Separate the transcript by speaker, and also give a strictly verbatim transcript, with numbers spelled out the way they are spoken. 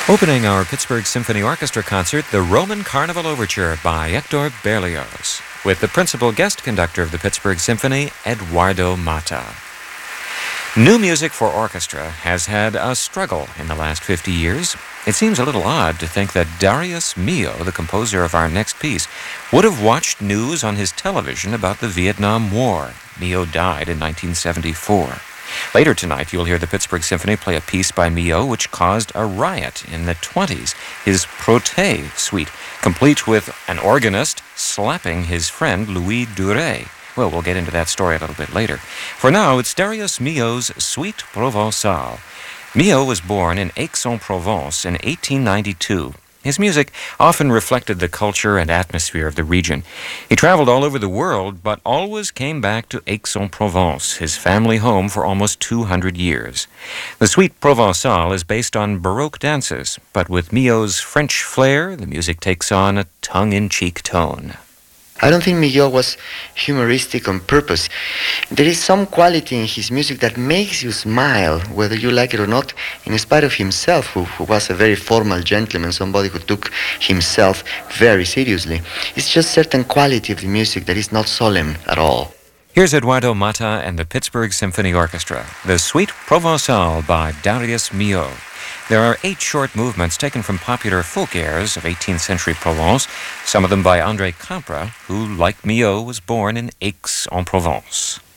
Speaker 1: Opening our Pittsburgh Symphony Orchestra concert, the Roman Carnival Overture by Hector Berlioz, with the principal guest conductor of the Pittsburgh Symphony, Eduardo Mata. New music for orchestra has had a struggle in the last fifty years. It seems a little odd to think that Darius Milhaud, the composer of our next piece, would have watched news on his television about the Vietnam War. Milhaud died in nineteen seventy-four. Later tonight, you'll hear the Pittsburgh Symphony play a piece by Milhaud which caused a riot in the twenties, his Proté suite, complete with an organist slapping his friend Louis Duret. Well, we'll get into that story a little bit later. For now, it's Darius Milhaud's Suite Provençale. Milhaud was born in Aix-en-Provence in eighteen ninety-two. His music often reflected the culture and atmosphere of the region. He traveled all over the world, but always came back to Aix-en-Provence, his family home for almost two hundred years. The Suite Provençale is based on Baroque dances, but with Milhaud's French flair, the music takes on a tongue-in-cheek tone.
Speaker 2: I don't think Milhaud was humoristic on purpose. There is some quality in his music that makes you smile, whether you like it or not, in spite of himself, who, who was a very formal gentleman, somebody who took himself very seriously. It's just certain quality of the music that is not solemn at all.
Speaker 1: Here's Eduardo Mata and the Pittsburgh Symphony Orchestra, the Suite Provençale by Darius Milhaud. There are eight short movements taken from popular folk airs of eighteenth century Provence, some of them by André Campra, who, like Milhaud, was born in Aix-en-Provence.